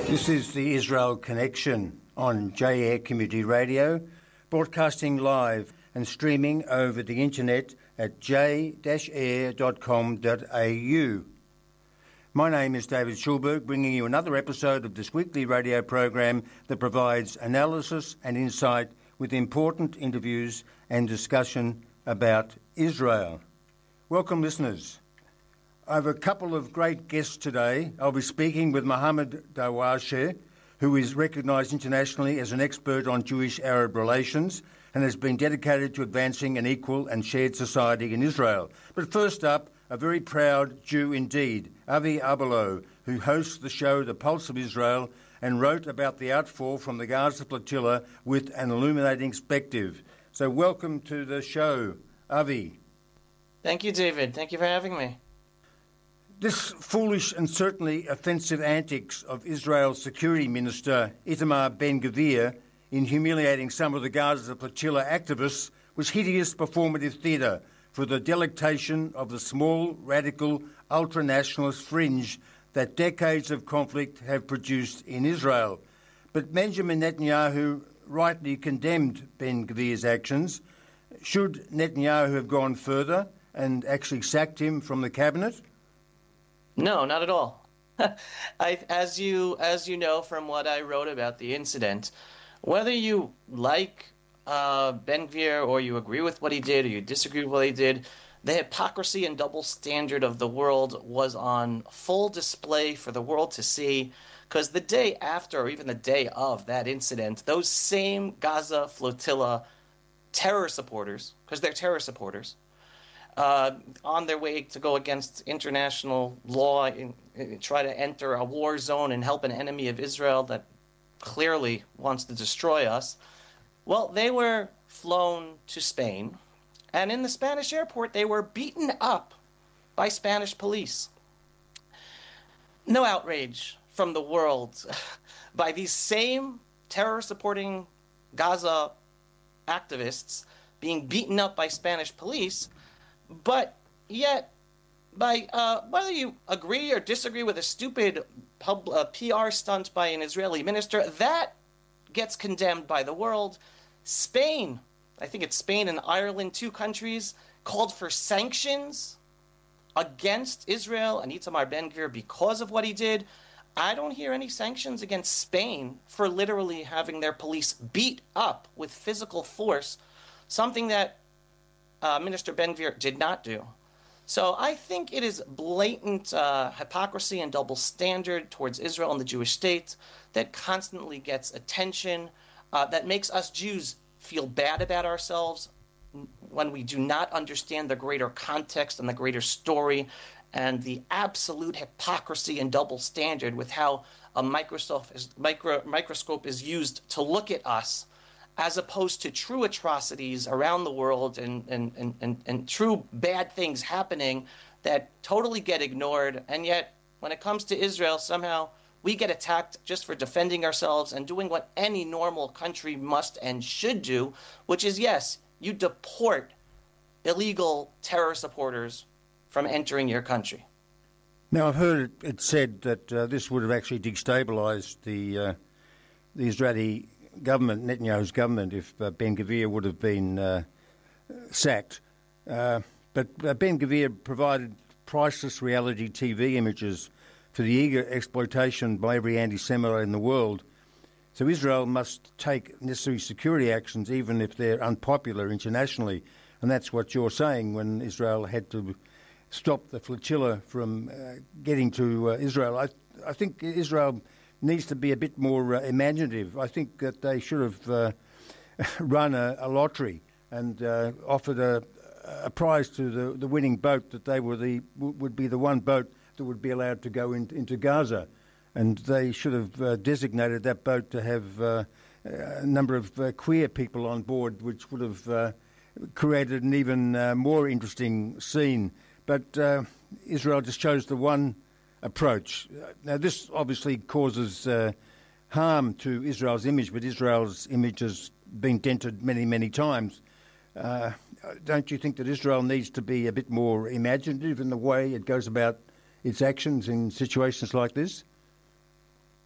This is the Israel Connection on J-Air Community Radio, broadcasting live and streaming over the internet at j-air.com.au. My name is David Schulberg, bringing you another episode of this weekly radio program that provides analysis and insight with important interviews and discussion about Israel. Welcome, listeners. I have a couple of great guests today. I'll be speaking with Mohammed Darwazeh, who is recognised internationally as an expert on Jewish-Arab relations and has been dedicated to advancing an equal and shared society in Israel. But first up, a very proud Jew indeed, Avi Arbaloh, who hosts the show The Pulse of Israel and wrote about the outfall from the Gaza flotilla with an illuminating perspective. So welcome to the show, Avi. Thank you, David. Thank you for having me. This foolish and certainly offensive antics of Israel's Security Minister Itamar Ben-Gvir in humiliating some of the Gaza flotilla activists was hideous performative theatre for the delectation of the small, radical, ultra-nationalist fringe that decades of conflict have produced in Israel. But Benjamin Netanyahu rightly condemned Ben-Gvir's actions. Should Netanyahu have gone further and actually sacked him from the cabinet? No, not at all. As you know from what I wrote about the incident, whether you like Ben-Gvir or you agree with what he did or you disagree with what he did, the hypocrisy and double standard of the world was on full display for the world to see, because the day after or even the day of that incident, those same Gaza flotilla terror supporters, because they're terror supporters, on their way to go against international law and try to enter a war zone and help an enemy of Israel that clearly wants to destroy us. Well, they were flown to Spain, and in the Spanish airport, they were beaten up by Spanish police. No outrage from the world by these same terror-supporting Gaza activists being beaten up by Spanish police. But yet, by whether you agree or disagree with a stupid PR stunt by an Israeli minister, that gets condemned by the world. Spain, I think it's Spain and Ireland, two countries, called for sanctions against Israel and Itamar Ben-Gvir because of what he did. I don't hear any sanctions against Spain for literally having their police beat up with physical force, something that Minister Ben-Gvir did not do. So I think it is blatant hypocrisy and double standard towards Israel and the Jewish state that constantly gets attention, that makes us Jews feel bad about ourselves when we do not understand the greater context and the greater story and the absolute hypocrisy and double standard with how a microscope is used to look at us, as opposed to true atrocities around the world and true bad things happening that totally get ignored. And yet, when it comes to Israel, somehow we get attacked just for defending ourselves and doing what any normal country must and should do, which is, yes, you deport illegal terror supporters from entering your country. Now, I've heard it said that this would have actually destabilised the Israeli government, Netanyahu's government, if Ben-Gvir would have been sacked. But Ben-Gvir provided priceless reality TV images for the eager exploitation by every anti-Semite in the world. So Israel must take necessary security actions, even if they're unpopular internationally. And that's what you're saying when Israel had to stop the flotilla from getting to Israel. I think Israel needs to be a bit more imaginative. I think that they should have run a lottery and offered a prize to the winning boat, that they would be the one boat that would be allowed to go into Gaza. And they should have designated that boat to have a number of queer people on board, which would have created an even more interesting scene. But Israel just chose the one approach. Now, this obviously causes harm to Israel's image, but Israel's image has been dented many, many times. Don't you think that Israel needs to be a bit more imaginative in the way it goes about its actions in situations like this?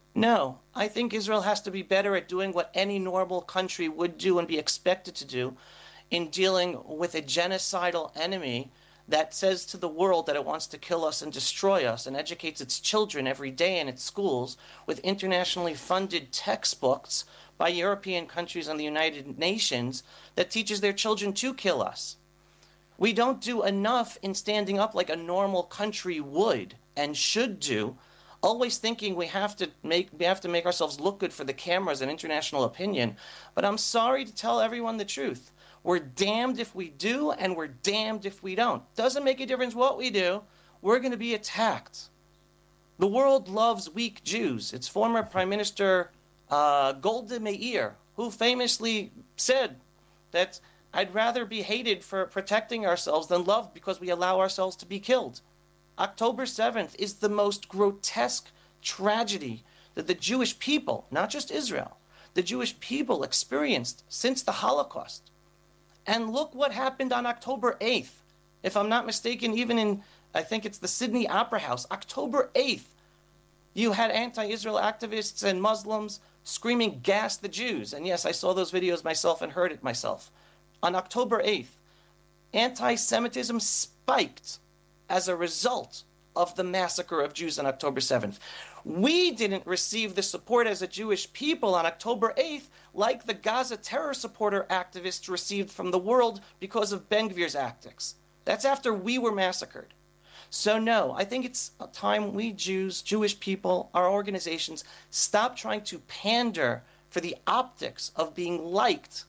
No, I think Israel has to be better at doing what any normal country would do and be expected to do in dealing with a genocidal enemy that says to the world that it wants to kill us and destroy us and educates its children every day in its schools with internationally funded textbooks by European countries and the United Nations that teaches their children to kill us. We don't do enough in standing up like a normal country would and should do, always thinking we have to make ourselves look good for the cameras and international opinion. But I'm sorry to tell everyone the truth. We're damned if we do, and we're damned if we don't. Doesn't make a difference what we do. We're going to be attacked. The world loves weak Jews. It's former Prime Minister Golda Meir, who famously said that I'd rather be hated for protecting ourselves than loved because we allow ourselves to be killed. October 7th is the most grotesque tragedy that the Jewish people, not just Israel, the Jewish people experienced since the Holocaust. And look what happened on October 8th. If I'm not mistaken, even in, I think it's the Sydney Opera House, October 8th, you had anti-Israel activists and Muslims screaming, "Gas the Jews." And yes, I saw those videos myself and heard it myself. On October 8th, anti-Semitism spiked as a result of the massacre of Jews on October 7th. We didn't receive the support as a Jewish people on October 8th like the Gaza terror supporter activists received from the world because of Ben-Gvir's tactics. That's after we were massacred. So no, I think it's a time we Jews, Jewish people, our organizations, stop trying to pander for the optics of being liked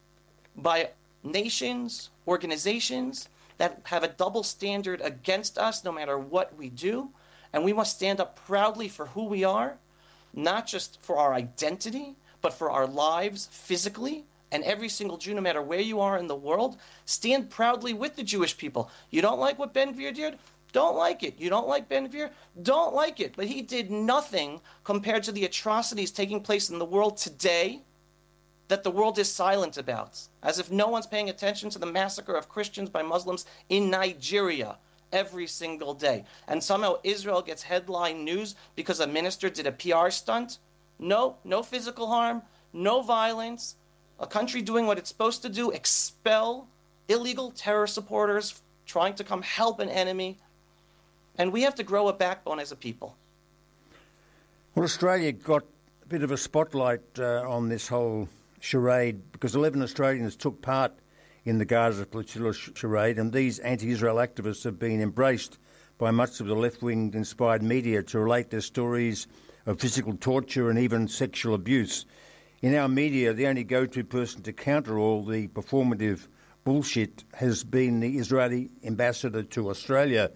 by nations, organizations that have a double standard against us no matter what we do. And we must stand up proudly for who we are, not just for our identity, but for our lives physically. And every single Jew, no matter where you are in the world, stand proudly with the Jewish people. You don't like what Ben-Gvir did? Don't like it. You don't like Ben-Gvir? Don't like it. But he did nothing compared to the atrocities taking place in the world today that the world is silent about, as if no one's paying attention to the massacre of Christians by Muslims in Nigeria every single day. And somehow Israel gets headline news because a minister did a PR stunt. No physical harm, no violence. A country doing what it's supposed to do, expel illegal terror supporters trying to come help an enemy. And we have to grow a backbone as a people. Well, Australia got a bit of a spotlight on this whole charade because 11 Australians took part in the Gaza Flotilla charade, and these anti-Israel activists have been embraced by much of the left-wing inspired media to relate their stories of physical torture and even sexual abuse. In our media, the only go-to person to counter all the performative bullshit has been the Israeli ambassador to Australia,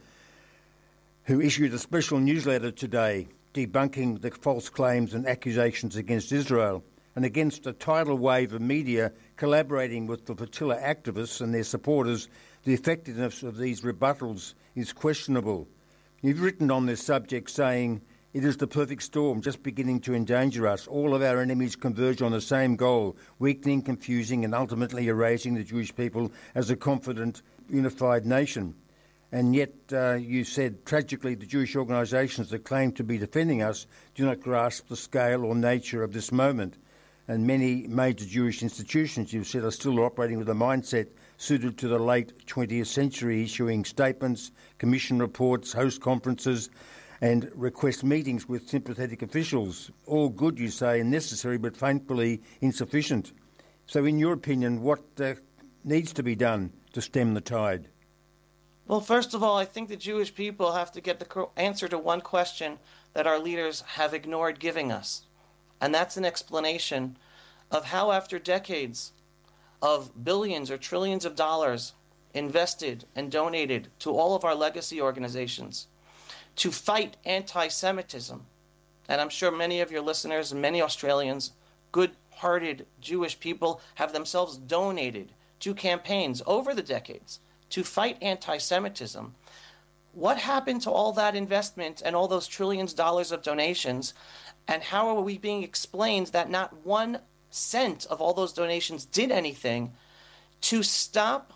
who issued a special newsletter today debunking the false claims and accusations against Israel and against a tidal wave of media collaborating with the flotilla activists and their supporters. The effectiveness of these rebuttals is questionable. You've written on this subject saying, "It is the perfect storm just beginning to endanger us. All of our enemies converge on the same goal, weakening, confusing and ultimately erasing the Jewish people as a confident, unified nation." And yet, you said, tragically, the Jewish organisations that claim to be defending us do not grasp the scale or nature of this moment. And many major Jewish institutions, you've said, are still operating with a mindset suited to the late 20th century, issuing statements, commission reports, host conferences and request meetings with sympathetic officials. All good, you say, and necessary, but thankfully insufficient. So in your opinion, what needs to be done to stem the tide? Well, first of all, I think the Jewish people have to get the answer to one question that our leaders have ignored giving us. And that's an explanation of how, after decades of billions or trillions of dollars invested and donated to all of our legacy organizations to fight anti-Semitism, and I'm sure many of your listeners and many Australians, good-hearted Jewish people, have themselves donated to campaigns over the decades to fight anti-Semitism. What happened to all that investment and all those trillions of dollars of donations? And how are we being explained that not 1 cent of all those donations did anything to stop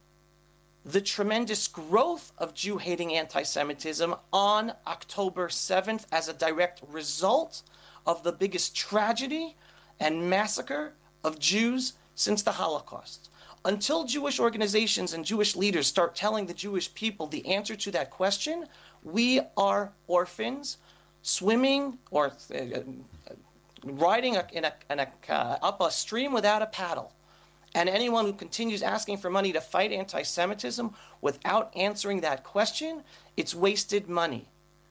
the tremendous growth of Jew-hating anti-Semitism on October 7th as a direct result of the biggest tragedy and massacre of Jews since the Holocaust. Until Jewish organizations and Jewish leaders start telling the Jewish people the answer to that question, we are orphans swimming or riding up a stream without a paddle. And anyone who continues asking for money to fight anti-Semitism without answering that question, it's wasted money.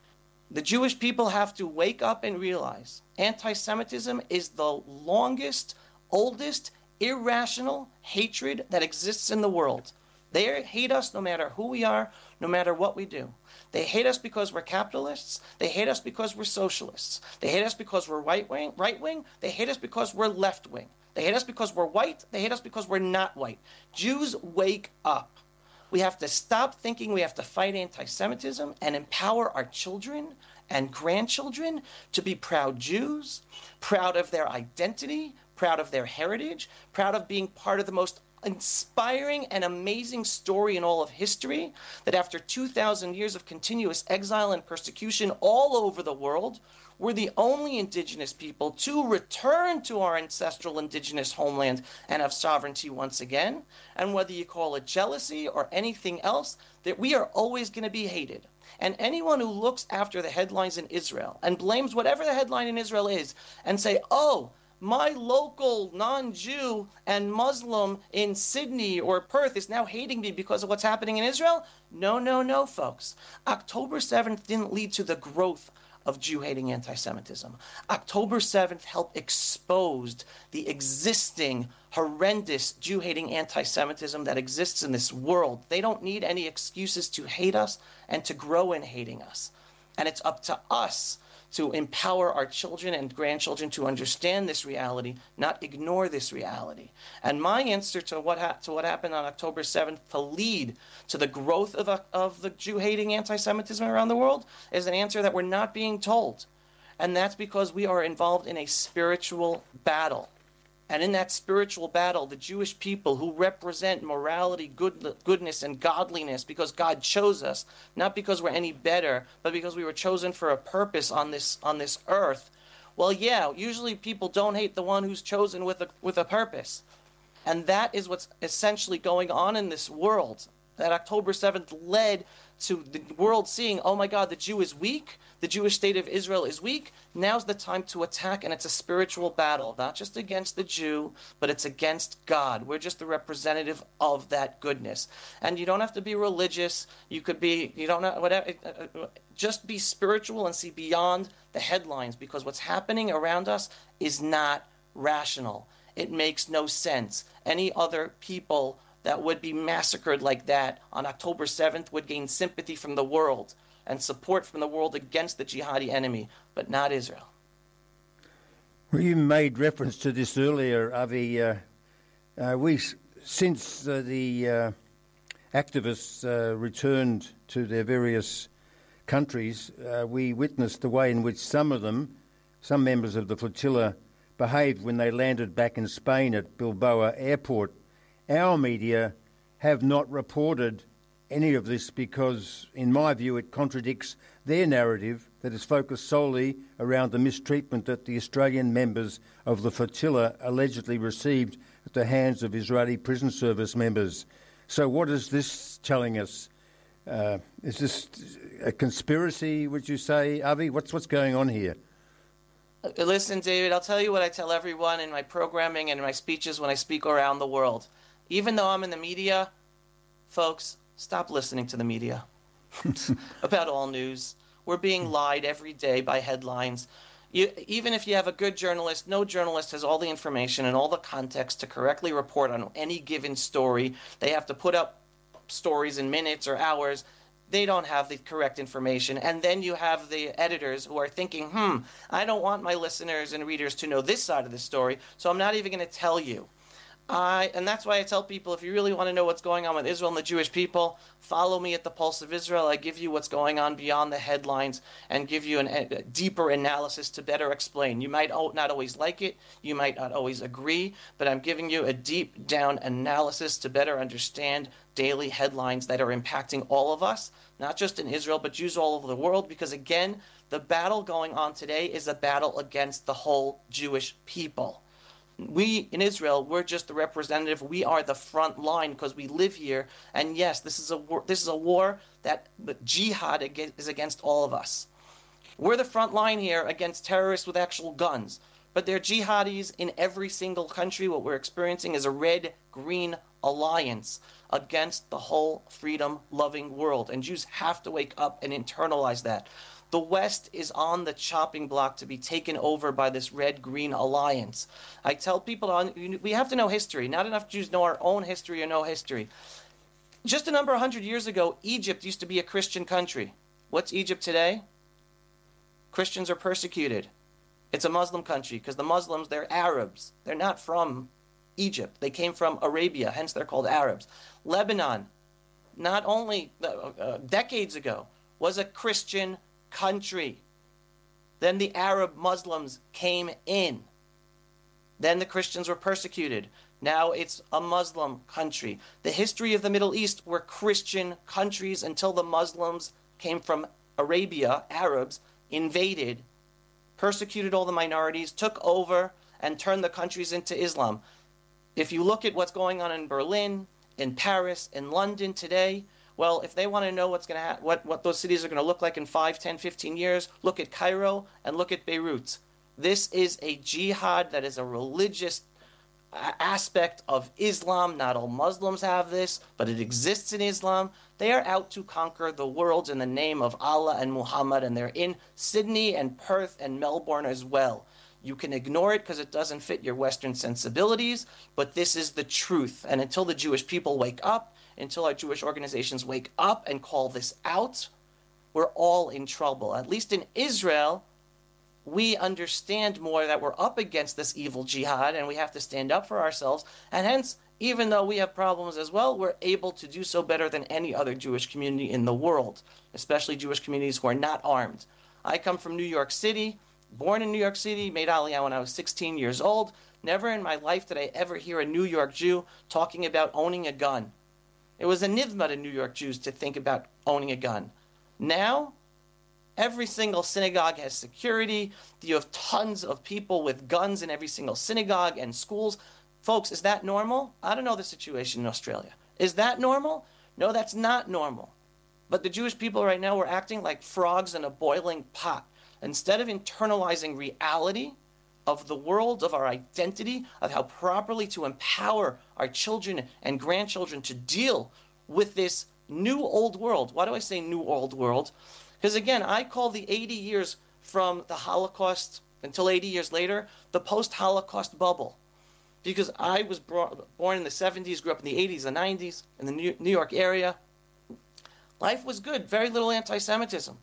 The Jewish people have to wake up and realize anti-Semitism is the longest, oldest, irrational hatred that exists in the world. They hate us no matter who we are, no matter what we do. They hate us because we're capitalists. They hate us because we're socialists. They hate us because we're right-wing. They hate us because we're left-wing. They hate us because we're white. They hate us because we're not white. Jews, wake up. We have to stop thinking we have to fight anti-Semitism and empower our children and grandchildren to be proud Jews, proud of their identity, proud of their heritage, proud of being part of the most inspiring and amazing story in all of history, that after 2,000 years of continuous exile and persecution all over the world, we're the only indigenous people to return to our ancestral indigenous homeland and have sovereignty once again. And whether you call it jealousy or anything else, that we are always going to be hated. And anyone who looks after the headlines in Israel and blames whatever the headline in Israel is and say, oh, my local non-Jew and Muslim in Sydney or Perth is now hating me because of what's happening in Israel. No, no, no, folks. October 7th didn't lead to the growth of Jew-hating anti-Semitism. October 7th helped expose the existing horrendous Jew-hating anti-Semitism that exists in this world. They don't need any excuses to hate us and to grow in hating us. And it's up to us to empower our children and grandchildren to understand this reality, not ignore this reality. And my answer to what happened on October 7th to lead to the growth of the Jew-hating anti-Semitism around the world is an answer that we're not being told. And that's because we are involved in a spiritual battle. And in that spiritual battle, the Jewish people who represent morality, goodness, and godliness because God chose us, not because we're any better, but because we were chosen for a purpose on this earth. Well, yeah, usually people don't hate the one who's chosen with a purpose. And that is what's essentially going on in this world. That October 7th led to the world seeing, oh my God, the Jew is weak. The Jewish state of Israel is weak. Now's the time to attack, and it's a spiritual battle, not just against the Jew, but it's against God. We're just the representative of that goodness. And you don't have to be religious. You could be, you don't know, whatever. Just be spiritual and see beyond the headlines, because what's happening around us is not rational. It makes no sense. Any other people that would be massacred like that on October 7th would gain sympathy from the world and support from the world against the jihadi enemy, but not Israel. Well, you made reference to this earlier, Avi. Since the activists returned to their various countries, we witnessed the way in which some members of the flotilla, behaved when they landed back in Spain at Bilbao airport. Our media have not reported any of this because, in my view, it contradicts their narrative that is focused solely around the mistreatment that the Australian members of the flotilla allegedly received at the hands of Israeli prison service members. So what is this telling us? Is this a conspiracy, would you say, Avi? What's going on here? Listen, David, I'll tell you what I tell everyone in my programming and in my speeches when I speak around the world. Even though I'm in the media, folks, stop listening to the media about all news. We're being lied every day by headlines. Even if you have a good journalist, no journalist has all the information and all the context to correctly report on any given story. They have to put up stories in minutes or hours. They don't have the correct information. And then you have the editors who are thinking, I don't want my listeners and readers to know this side of the story, so I'm not even going to tell you. And that's why I tell people, if you really want to know what's going on with Israel and the Jewish people, follow me at the Pulse of Israel. I give you what's going on beyond the headlines and give you a deeper analysis to better explain. You might not always like it. You might not always agree. But I'm giving you a deep down analysis to better understand daily headlines that are impacting all of us, not just in Israel, but Jews all over the world. Because again, The battle going on today is a battle against the whole Jewish people. We in Israel, we're just the representative. We are the front line because we live here. And yes, this is a war. This is a war that the jihad is against all of us. We're the front line here against terrorists with actual guns. But they're jihadis in every single country. What we're experiencing is a red-green alliance against the whole freedom-loving world. And Jews have to wake up and internalize that. The West is on the chopping block to be taken over by this red-green alliance. I tell people, we have to know history. Not enough Jews know our own history or know history. Just a number of hundred years ago, Egypt used to be a Christian country. What's Egypt today? Christians are persecuted. It's a Muslim country because the Muslims, they're Arabs. They're not from Egypt. They came from Arabia, hence they're called Arabs. Lebanon, not only decades ago, was a Christian country. Then the Arab Muslims came in. Then the Christians were persecuted. Now it's a Muslim country. The history of the Middle East were Christian countries until the Muslims came from Arabia, Arabs, invaded, persecuted all the minorities, took over, and turned the countries into Islam. If you look at what's going on in Berlin, in Paris, in London today, well, if they want to know what's going to what those cities are going to look like in 5, 10, 15 years, look at Cairo and look at Beirut. This is a jihad that is a religious aspect of Islam. Not all Muslims have this, but it exists in Islam. They are out to conquer the world in the name of Allah and Muhammad, and they're in Sydney and Perth and Melbourne as well. You can ignore it because it doesn't fit your Western sensibilities, but this is the truth. And until the Jewish people wake up, until our Jewish organizations wake up and call this out, we're all in trouble. At least in Israel, we understand more that we're up against this evil jihad and we have to stand up for ourselves. And hence, even though we have problems as well, we're able to do so better than any other Jewish community in the world, especially Jewish communities who are not armed. I come from New York City, born in New York City, made Aliyah when I was 16 years old. Never in my life did I ever hear a New York Jew talking about owning a gun. It was a nivma to New York Jews to think about owning a gun. Now, every single synagogue has security. You have tons of people with guns in every single synagogue and schools. Folks, is that normal? I don't know the situation in Australia. Is that normal? No, that's not normal. But the Jewish people right now are acting like frogs in a boiling pot. Instead of internalizing reality of the world, of our identity, of how properly to empower our children and grandchildren to deal with this new old world. Why do I say new old world? Because again, I call the 80 years from the Holocaust until 80 years later, the post-Holocaust bubble. Because I was born in the 70s, grew up in the 80s and 90s in the New York area. Life was good, very little anti-Semitism.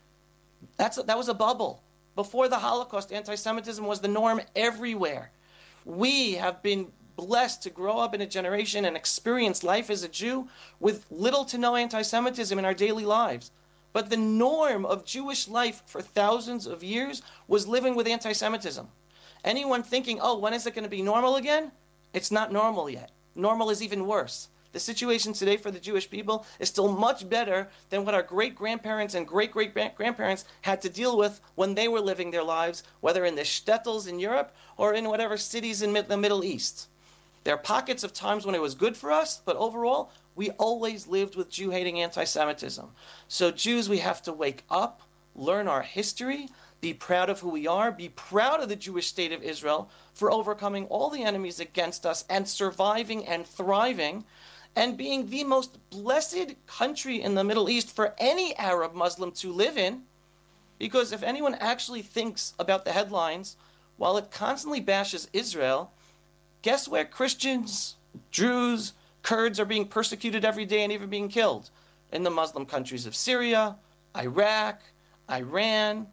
That was a bubble. Before the Holocaust, anti-Semitism was the norm everywhere. We have been blessed to grow up in a generation and experience life as a Jew with little to no anti-Semitism in our daily lives. But the norm of Jewish life for thousands of years was living with anti-Semitism. Anyone thinking, oh, when is it going to be normal again? It's not normal yet. Normal is even worse. The situation today for the Jewish people is still much better than what our great-grandparents and great-great-grandparents had to deal with when they were living their lives, whether in the shtetls in Europe or in whatever cities in the Middle East. There are pockets of times when it was good for us, but overall, we always lived with Jew-hating anti-Semitism. So Jews, we have to wake up, learn our history, be proud of who we are, be proud of the Jewish state of Israel for overcoming all the enemies against us and surviving and thriving and being the most blessed country in the Middle East for any Arab Muslim to live in. Because if anyone actually thinks about the headlines, while it constantly bashes Israel, guess where Christians, Druze, Kurds are being persecuted every day and even being killed? In the Muslim countries of Syria, Iraq, Iran,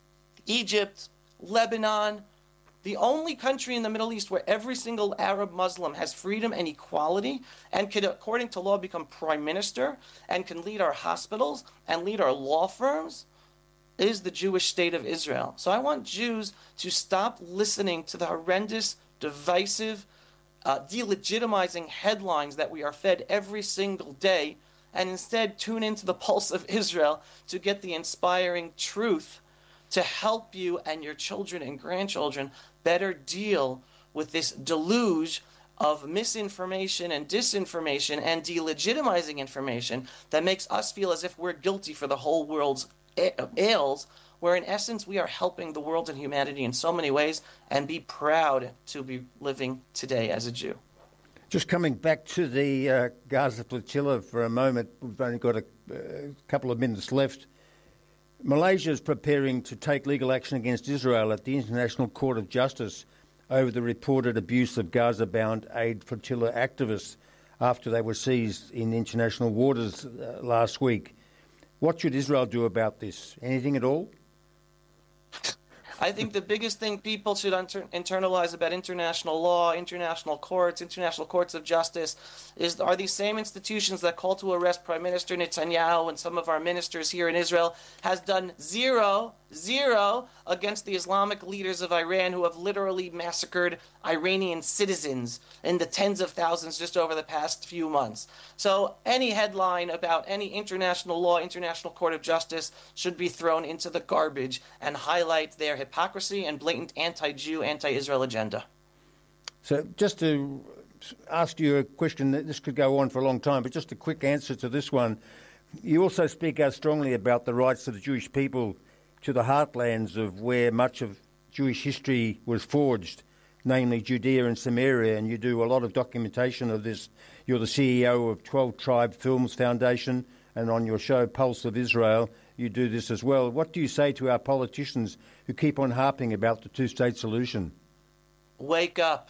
Egypt, Lebanon. The only country in the Middle East where every single Arab Muslim has freedom and equality and can, according to law, become prime minister and can lead our hospitals and lead our law firms is the Jewish state of Israel. So I want Jews to stop listening to the horrendous, divisive, delegitimizing headlines that we are fed every single day and instead tune into the pulse of Israel to get the inspiring truth to help you and your children and grandchildren better deal with this deluge of misinformation and disinformation and delegitimizing information that makes us feel as if we're guilty for the whole world's ills, where in essence we are helping the world and humanity in so many ways, and be proud to be living today as a Jew. Just coming back to the Gaza flotilla for a moment, we've only got a couple of minutes left. Malaysia is preparing to take legal action against Israel at the International Court of Justice over the reported abuse of Gaza-bound aid flotilla activists after they were seized in international waters last week. What should Israel do about this? Anything at all? I think the biggest thing people should internalize about international law, international courts of justice, are these same institutions that call to arrest Prime Minister Netanyahu and some of our ministers here in Israel has done zero against the Islamic leaders of Iran, who have literally massacred Iranian citizens in the tens of thousands just over the past few months. So any headline about any international law, international court of justice should be thrown into the garbage and highlight their hypocrisy and blatant anti-Jew, anti-Israel agenda. So just to ask you a question, this could go on for a long time, but just a quick answer to this one. You also speak out strongly about the rights of the Jewish people to the heartlands of where much of Jewish history was forged, namely Judea and Samaria, and you do a lot of documentation of this. You're the CEO of 12 Tribe Films Foundation, and on your show Pulse of Israel, you do this as well. What do you say to our politicians who keep on harping about the two-state solution? Wake up.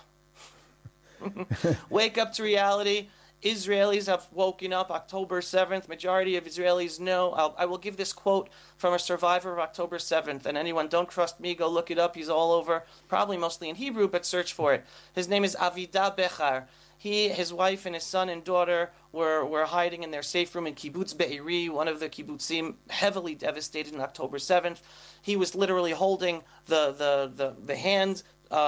Wake up to reality. Israelis have woken up October 7th. Majority of Israelis know. I will give this quote from a survivor of October 7th. And anyone, don't trust me, go look it up. He's all over, probably mostly in Hebrew, but search for it. His name is Avida Bechar. He, his wife, and his son and daughter were hiding in their safe room in Kibbutz Be'eri, one of the kibbutzim heavily devastated on October 7th. He was literally holding the hand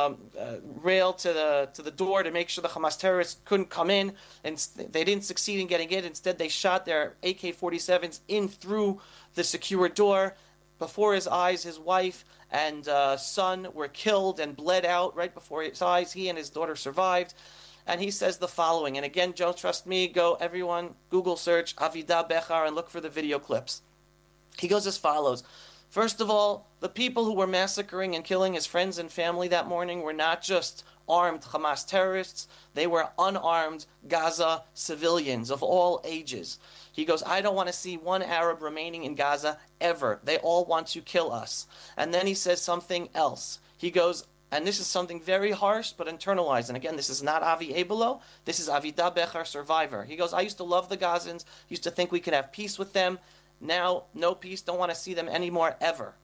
rail to the door to make sure the Hamas terrorists couldn't come in, and they didn't succeed in getting in. Instead, they shot their AK-47s in through the secure door. Before his eyes, his wife and son were killed and bled out right before his eyes. He and his daughter survived. And he says the following, and again, don't trust me, go everyone, Google search Avida Bechar and look for the video clips. He goes as follows. First of all, the people who were massacring and killing his friends and family that morning were not just armed Hamas terrorists, they were unarmed Gaza civilians of all ages. He goes, I don't want to see one Arab remaining in Gaza ever. They all want to kill us. And then he says something else. He goes, and this is something very harsh but internalized. And again, this is not Avi Ebelo. This is Avida Bechar, survivor. He goes, I used to love the Gazans, used to think we could have peace with them. Now, no peace, don't want to see them anymore ever.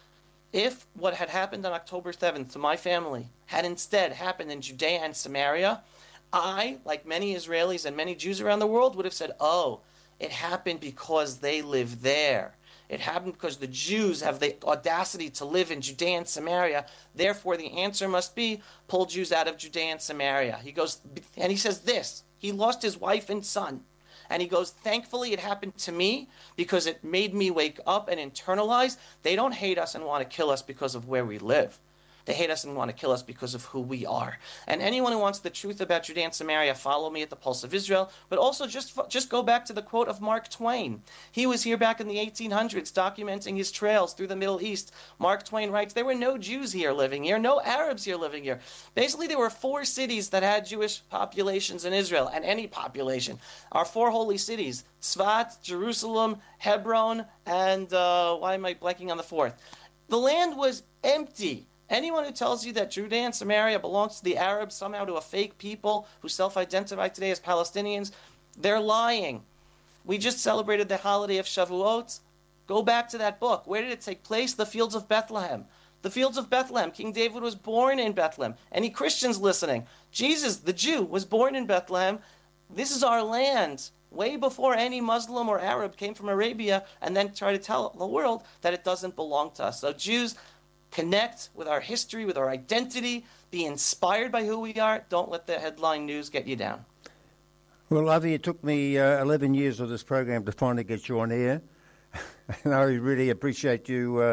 If what had happened on October 7th to my family had instead happened in Judea and Samaria, I, like many Israelis and many Jews around the world, would have said, oh, it happened because they live there. It happened because the Jews have the audacity to live in Judea and Samaria. Therefore, the answer must be pull Jews out of Judea and Samaria. He goes, and he says this. He lost his wife and son. And he goes, thankfully it happened to me because it made me wake up and internalize. They don't hate us and want to kill us because of where we live. They hate us and want to kill us because of who we are. And anyone who wants the truth about Judea and Samaria, follow me at the Pulse of Israel. But also just go back to the quote of Mark Twain. He was here back in the 1800s documenting his trails through the Middle East. Mark Twain writes, there were no Jews here living here, no Arabs here living here. Basically, there were 4 cities that had Jewish populations in Israel, and any population. Our 4 holy cities, Tzfat, Jerusalem, Hebron, and why am I blanking on the 4th? The land was empty. Anyone who tells you that Judea and Samaria belongs to the Arabs, somehow to a fake people who self-identify today as Palestinians, they're lying. We just celebrated the holiday of Shavuot. Go back to that book. Where did it take place? The fields of Bethlehem. The fields of Bethlehem. King David was born in Bethlehem. Any Christians listening? Jesus, the Jew, was born in Bethlehem. This is our land. Way before any Muslim or Arab came from Arabia and then tried to tell the world that it doesn't belong to us. So Jews, connect with our history, with our identity, be inspired by who we are. Don't let the headline news get you down. Well, Avi, it took me 11 years of this program to finally get you on air. And I really appreciate you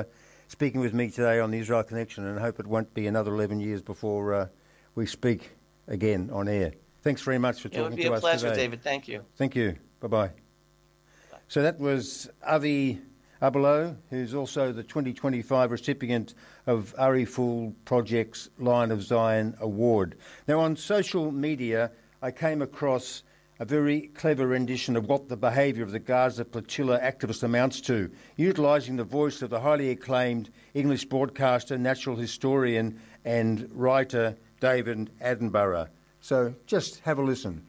speaking with me today on the Israel Connection, and I hope it won't be another 11 years before we speak again on air. Thanks very much for talking to us today. It would be a pleasure, David. Thank you. Thank you. Bye-bye. So that was Avi Abelo, who's also the 2025 recipient of Ari Fool Project's Lion of Zion Award. Now, on social media, I came across a very clever rendition of what the behaviour of the Gaza Flotilla activists amounts to, utilising the voice of the highly acclaimed English broadcaster, natural historian and writer David Attenborough. So just have a listen.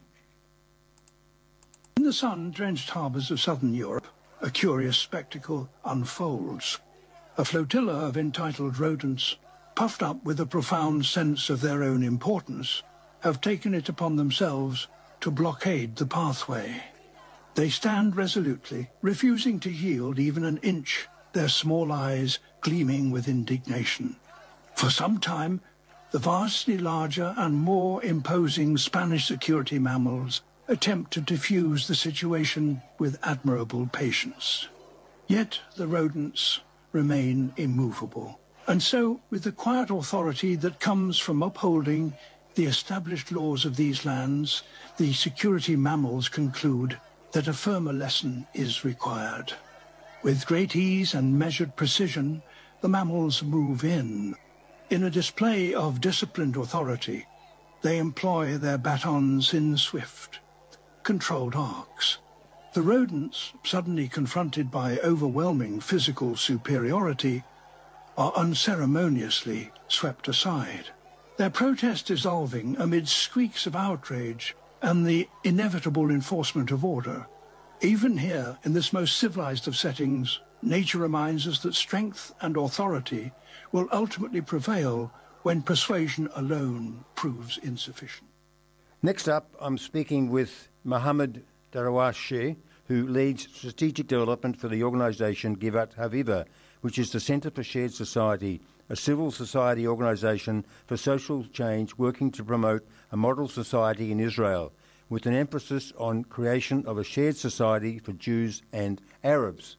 In the sun-drenched harbours of southern Europe, a curious spectacle unfolds. A flotilla of entitled rodents, puffed up with a profound sense of their own importance, have taken it upon themselves to blockade the pathway. They stand resolutely, refusing to yield even an inch, their small eyes gleaming with indignation. For some time, the vastly larger and more imposing Spanish security mammals attempt to defuse the situation with admirable patience. Yet the rodents remain immovable. And so, with the quiet authority that comes from upholding the established laws of these lands, the security mammals conclude that a firmer lesson is required. With great ease and measured precision, the mammals move in. In a display of disciplined authority, they employ their batons in swift, controlled arcs. The rodents, suddenly confronted by overwhelming physical superiority, are unceremoniously swept aside. Their protest dissolving amid squeaks of outrage and the inevitable enforcement of order. Even here, in this most civilized of settings, nature reminds us that strength and authority will ultimately prevail when persuasion alone proves insufficient. Next up, I'm speaking with Mohammed Darwash, who leads strategic development for the organisation Givat Haviva, which is the Centre for Shared Society, a civil society organisation for social change working to promote a model society in Israel, with an emphasis on creation of a shared society for Jews and Arabs.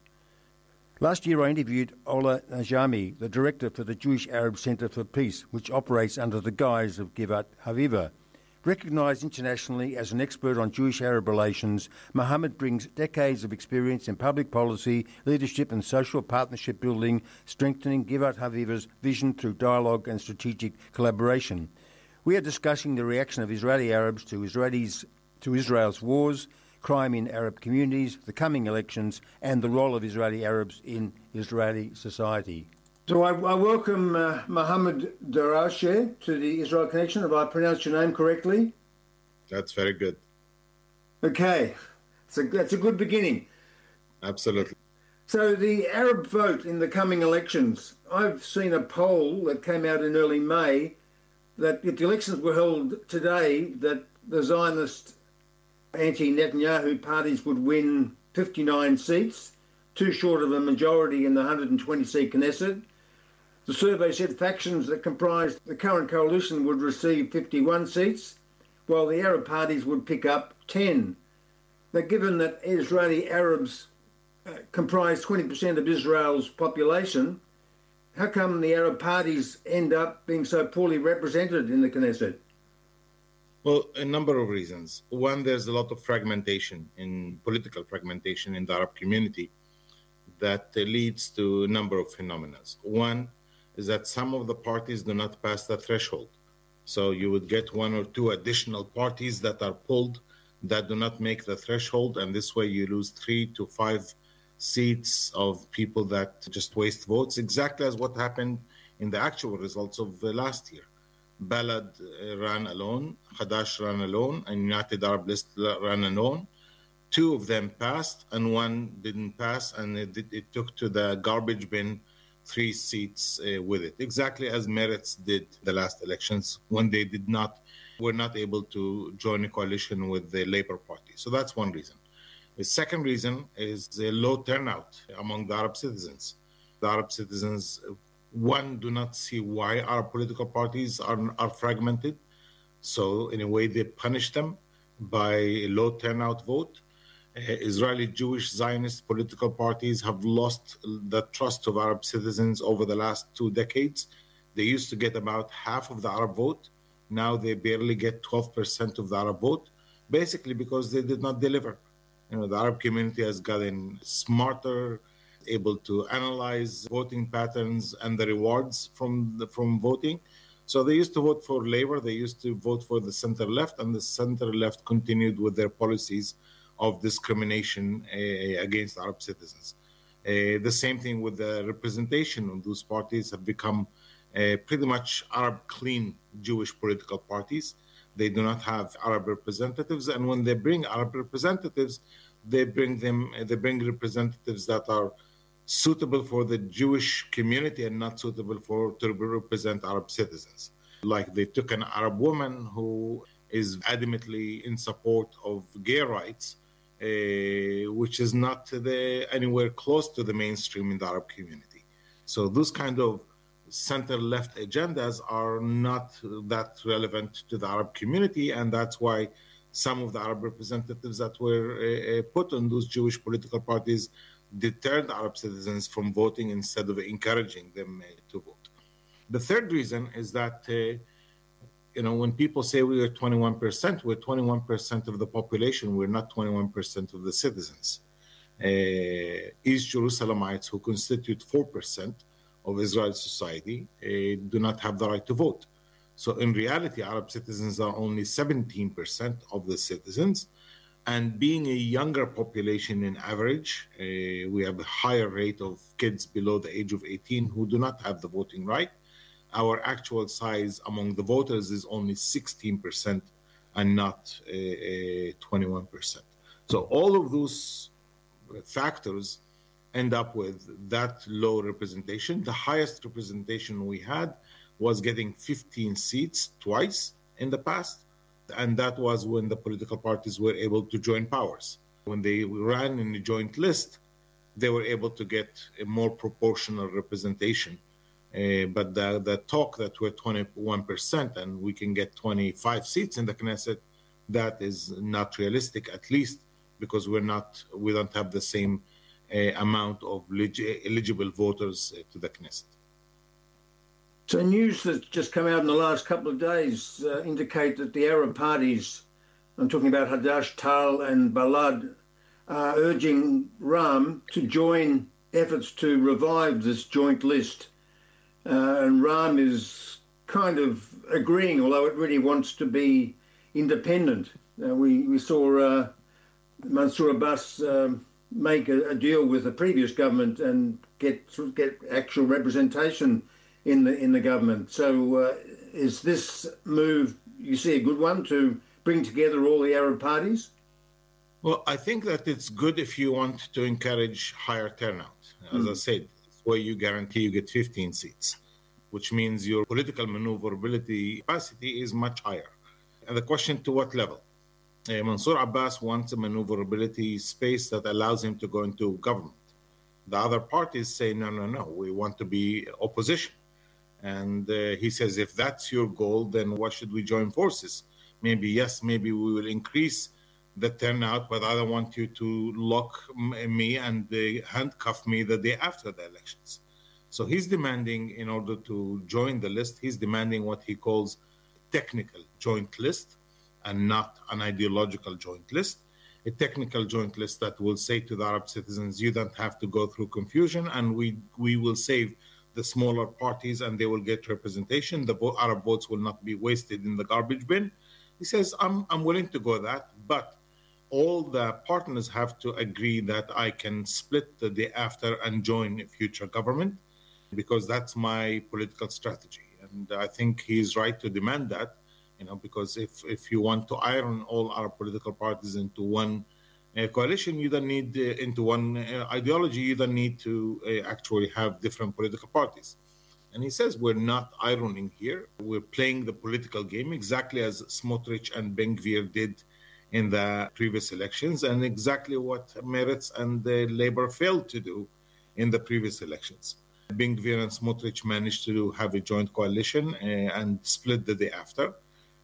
Last year I interviewed Ola Najami, the director for the Jewish Arab Centre for Peace, which operates under the guise of Givat Haviva. Recognised internationally as an expert on Jewish-Arab relations, Mohammed brings decades of experience in public policy, leadership and social partnership building, strengthening Givat Haviva's vision through dialogue and strategic collaboration. We are discussing the reaction of Israeli Arabs to Israel's wars, crime in Arab communities, the coming elections, and the role of Israeli Arabs in Israeli society. So I welcome Mohammed Darwash to the Israel Connection, if I pronounced your name correctly. That's very good. Okay, that's a good beginning. Absolutely. So the Arab vote in the coming elections, I've seen a poll that came out in early May that if the elections were held today, that the Zionist anti-Netanyahu parties would win 59 seats, too short of a majority in the 120-seat Knesset. The survey said factions that comprised the current coalition would receive 51 seats, while the Arab parties would pick up 10. Now, given that Israeli Arabs comprise 20% of Israel's population, how come the Arab parties end up being so poorly represented in the Knesset? Well, a number of reasons. One, there's a lot of fragmentation, political fragmentation in the Arab community that leads to a number of phenomena. One is that some of the parties do not pass the threshold. So you would get one or two additional parties that are pulled that do not make the threshold, and this way you lose 3 to 5 seats of people that just waste votes, exactly as what happened in the actual results of last year. Balad ran alone, Hadash ran alone, and United Arab List ran alone. 2 of them passed, and 1 didn't pass, and it took to the garbage bin 3 seats with it, exactly as Meretz did the last elections when they were not able to join a coalition with the Labour Party. So that's one reason. The second reason is the low turnout among the Arab citizens. The Arab citizens, one, do not see why our political parties are fragmented. So in a way, they punish them by a low turnout vote. Israeli Jewish Zionist political parties have lost the trust of Arab citizens over the last 2 decades. They used to get about half of the Arab vote. Now they barely get 12% of the Arab vote, basically because they did not deliver. The Arab community has gotten smarter, able to analyze voting patterns and the rewards from voting. So they used to vote for Labor, they used to vote for the center left, and the center left continued with their policies of discrimination against Arab citizens. The same thing with the representation of those parties have become pretty much Arab clean Jewish political parties. They do not have Arab representatives, and when they bring Arab representatives, they bring representatives that are suitable for the Jewish community and not suitable to represent Arab citizens. Like they took an Arab woman who is adamantly in support of gay rights, which is not anywhere close to the mainstream in the Arab community. So those kind of center-left agendas are not that relevant to the Arab community, and that's why some of the Arab representatives that were put on those Jewish political parties deterred Arab citizens from voting instead of encouraging them to vote. The third reason is that, when people say we are 21%, we're 21% of the population, we're not 21% of the citizens. East Jerusalemites, who constitute 4% of Israeli society, do not have the right to vote. So in reality, Arab citizens are only 17% of the citizens. And being a younger population in average, we have a higher rate of kids below the age of 18 who do not have the voting right. Our actual size among the voters is only 16% and not 21%. So all of those factors end up with that low representation. The highest representation we had was getting 15 seats twice in the past. And that was when the political parties were able to join powers. When they ran in a joint list, they were able to get a more proportional representation. But the talk that we're 21% and we can get 25 seats in the Knesset, that is not realistic, at least because we don't have the same amount of eligible voters to the Knesset. So news that's just come out in the last couple of days indicate that the Arab parties, I'm talking about Hadash, Tal and Balad, are urging Ram to join efforts to revive this joint list. And Ram is kind of agreeing, although it really wants to be independent. We saw Mansour Abbas make a deal with the previous government and get actual representation in the government. So is this move, you see, a good one to bring together all the Arab parties? Well, I think that it's good if you want to encourage higher turnout. As I said, it's where you guarantee you get 15 seats, which means your political maneuverability capacity is much higher. And the question, to what level? Mansour Abbas wants a maneuverability space that allows him to go into government. The other parties say, no, we want to be opposition. And he says, if that's your goal, then why should we join forces? Maybe we will increase the turnout, but I don't want you to lock me and handcuff me the day after the elections. So he's demanding, in order to join the list, he's demanding what he calls technical joint list and not an ideological joint list. A technical joint list that will say to the Arab citizens, you don't have to go through confusion, and we will save the smaller parties and they will get representation. The Arab votes will not be wasted in the garbage bin. He says, I'm willing to go that, but all the partners have to agree that I can split the day after and join a future government, because that's my political strategy. And I think he's right to demand that, because if you want to iron all Arab political parties into one coalition, you don't need into one ideology, you don't need to actually have different political parties. And he says, we're not ironing here. We're playing the political game exactly as Smotrich and Ben Gvir did in the previous elections, and exactly what Meretz and Labor failed to do in the previous elections. Ben Gvir and Smotrich managed to have a joint coalition and split the day after.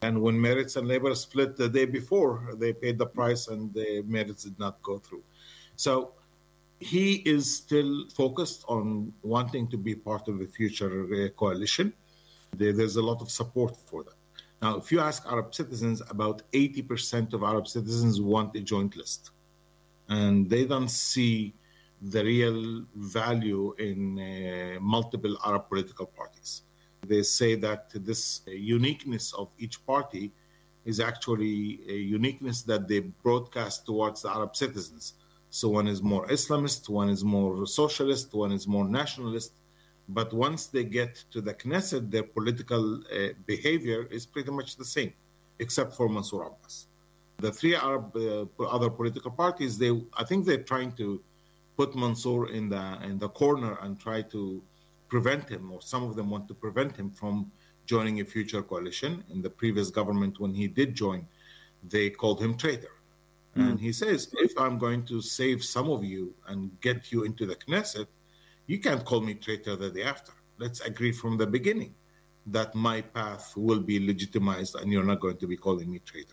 And when Meretz and Labor split the day before, they paid the price and the Meretz did not go through. So he is still focused on wanting to be part of the future coalition. There's a lot of support for that. Now, if you ask Arab citizens, about 80% of Arab citizens want a joint list. And they don't see the real value in multiple Arab political parties. They say that this uniqueness of each party is actually a uniqueness that they broadcast towards the Arab citizens. So one is more Islamist, one is more socialist, one is more nationalist. But once they get to the Knesset, their political behavior is pretty much the same, except for Mansour Abbas. The three Arab other political parties, I think they're trying to put Mansour in the corner and try to prevent him, or some of them want to prevent him from joining a future coalition. In the previous government, when he did join, they called him traitor. And he says, if I'm going to save some of you and get you into the Knesset, you can't call me traitor the day after. Let's agree from the beginning that my path will be legitimized and you're not going to be calling me traitor.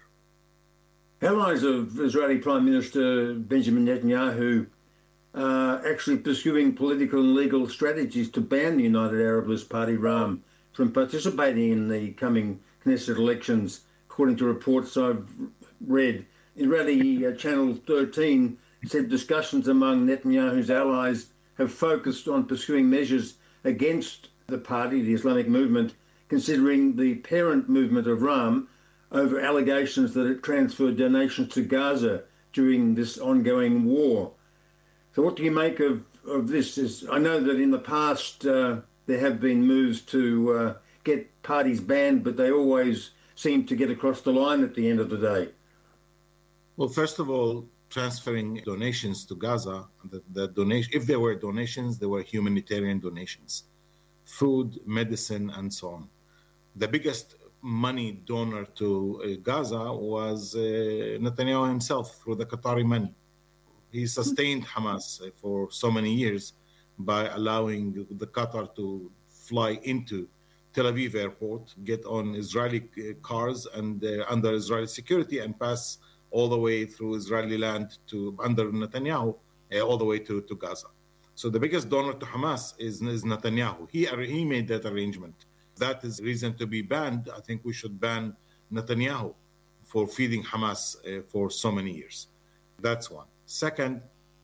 Allies of Israeli Prime Minister Benjamin Netanyahu are actually pursuing political and legal strategies to ban the United Arab List Party, Ra'am, from participating in the coming Knesset elections, according to reports I've read. Israeli Channel 13 said discussions among Netanyahu's allies have focused on pursuing measures against the party, the Islamic movement, considering the parent movement of Ra'am over allegations that it transferred donations to Gaza during this ongoing war. So what do you make of this? I know that in the past there have been moves to get parties banned, but they always seem to get across the line at the end of the day. Well, first of all, transferring donations to Gaza, the donation, if there were donations, there were humanitarian donations, food, medicine, and so on. The biggest money donor to Gaza was Netanyahu himself through the Qatari money. He sustained Hamas for so many years by allowing the Qatar to fly into Tel Aviv airport, get on Israeli cars and under Israeli security and pass all the way through Israeli land to under Netanyahu, all the way to Gaza. So the biggest donor to Hamas is Netanyahu. He made that arrangement. That is reason to be banned. I think we should ban Netanyahu for feeding Hamas for so many years. That's one. Second,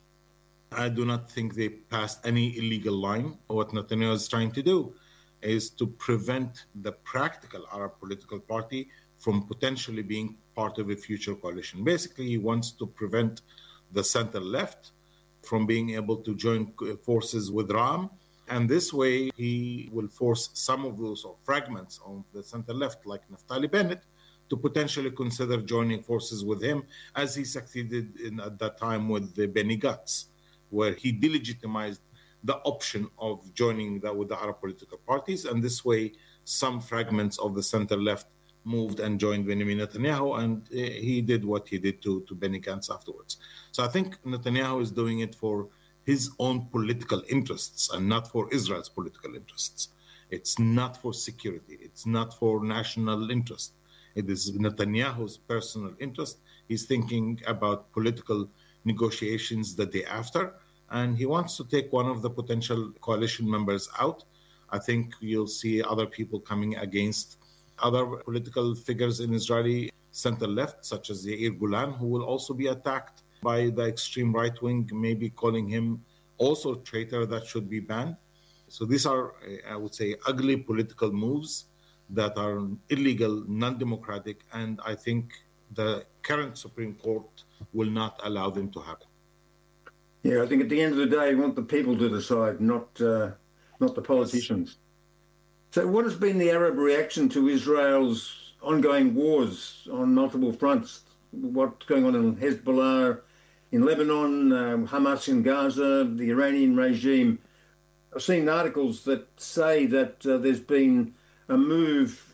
I do not think they passed any illegal line. What Netanyahu is trying to do is to prevent the practical Arab political party from potentially being part of a future coalition. Basically, he wants to prevent the center left from being able to join forces with Ra'am. And this way, he will force some of those fragments of the center left, like Naftali Bennett, to potentially consider joining forces with him, as he succeeded at that time with Benny Gantz, where he delegitimized the option of joining with the Arab political parties. And this way, some fragments of the center left moved and joined Benjamin Netanyahu, and he did what he did to Benny Gantz afterwards. So I think Netanyahu is doing it for his own political interests and not for Israel's political interests. It's not for security. It's not for national interest. It is Netanyahu's personal interest. He's thinking about political negotiations the day after, and he wants to take one of the potential coalition members out. I think you'll see other people coming against other political figures in Israeli center-left, such as Yair Golan, who will also be attacked by the extreme right-wing, maybe calling him also a traitor that should be banned. So these are, I would say, ugly political moves that are illegal, non-democratic, and I think the current Supreme Court will not allow them to happen. Yeah, I think at the end of the day, we want the people to decide, not the politicians. So what has been the Arab reaction to Israel's ongoing wars on multiple fronts? What's going on in Hezbollah, in Lebanon, Hamas in Gaza, the Iranian regime? I've seen articles that say that there's been a move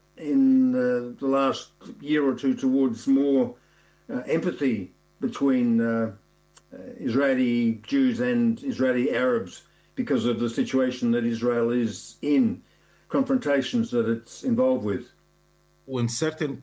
in the last year or two towards more empathy between Israeli Jews and Israeli Arabs because of the situation that Israel is in, confrontations that it's involved with. when certain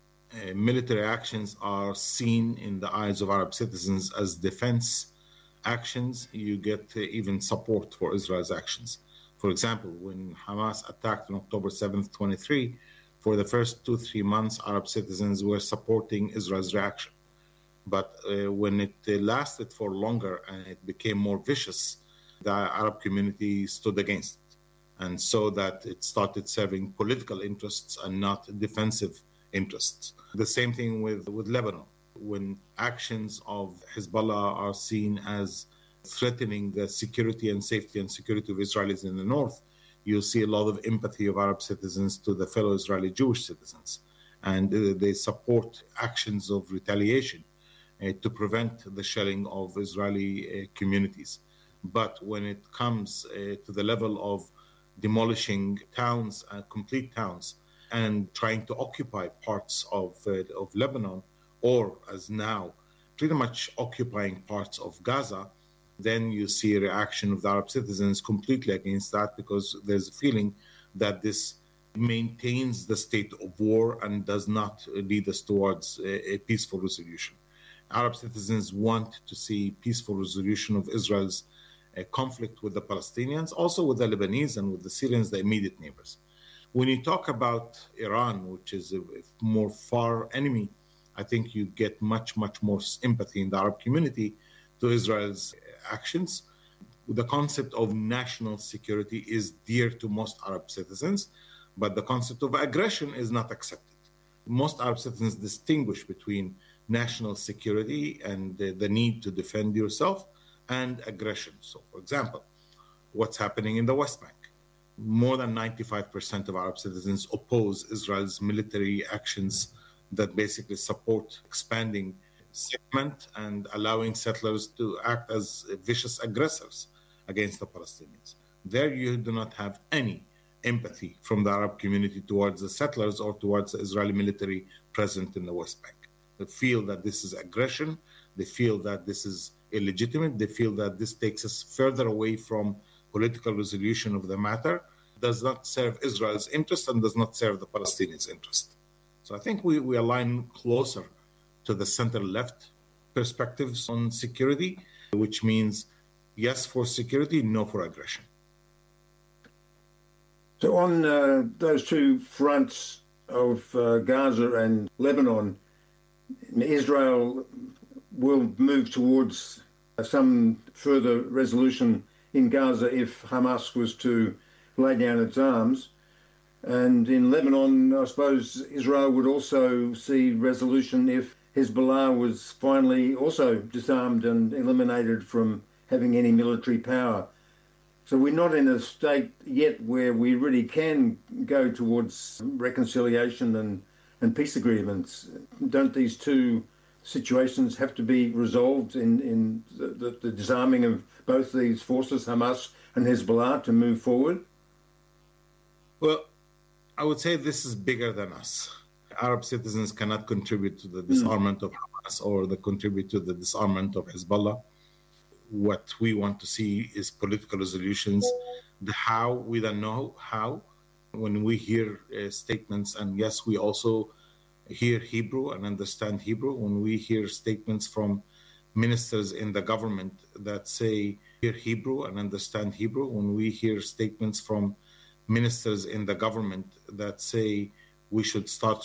military actions are seen in the eyes of Arab citizens as defense actions, you get even support for Israel's actions. For example, when Hamas attacked on October 7th, 23, for the first 2-3 months, Arab citizens were supporting Israel's reaction. But when it lasted for longer and it became more vicious, the Arab community stood against it. And so that it started serving political interests and not defensive interests. The same thing with Lebanon. When actions of Hezbollah are seen as threatening the security and safety and security of Israelis in the north, you'll see a lot of empathy of Arab citizens to the fellow Israeli Jewish citizens. And they support actions of retaliation to prevent the shelling of Israeli communities. But when it comes to the level of demolishing towns, complete towns, and trying to occupy parts of Lebanon, or as now, pretty much occupying parts of Gaza, then you see a reaction of the Arab citizens completely against that, because there's a feeling that this maintains the state of war and does not lead us towards a peaceful resolution. Arab citizens want to see peaceful resolution of Israel's conflict with the Palestinians, also with the Lebanese and with the Syrians, the immediate neighbors. When you talk about Iran, which is a more far enemy, I think you get much, much more empathy in the Arab community to Israel's actions. The concept of national security is dear to most Arab citizens, but the concept of aggression is not accepted. Most Arab citizens distinguish between national security and the need to defend yourself and aggression. So, for example, what's happening in the West Bank? More than 95% of Arab citizens oppose Israel's military actions that basically support expanding settlement and allowing settlers to act as vicious aggressors against the Palestinians. There you do not have any empathy from the Arab community towards the settlers or towards the Israeli military present in the West Bank. They feel that this is aggression. They feel that this is illegitimate. They feel that this takes us further away from political resolution of the matter, does not serve Israel's interest and does not serve the Palestinians' interest. So I think we align closer to the center-left perspectives on security, which means yes for security, no for aggression. So on those two fronts of Gaza and Lebanon, Israel will move towards some further resolution in Gaza if Hamas was to lay down its arms. And in Lebanon, I suppose Israel would also see resolution if Hezbollah was finally also disarmed and eliminated from having any military power. So we're not in a state yet where we really can go towards reconciliation and peace agreements. Don't these two situations have to be resolved in the disarming of both these forces, Hamas and Hezbollah, to move forward? Well, I would say this is bigger than us. Arab citizens cannot contribute to the disarmament of Hamas or contribute to the disarmament of Hezbollah. What we want to see is political resolutions. The how, we don't know how. When we hear statements, and yes, we also hear Hebrew and understand Hebrew, when we hear statements from ministers in the government that say, hear Hebrew and understand Hebrew, when we hear statements from ministers in the government that say we should start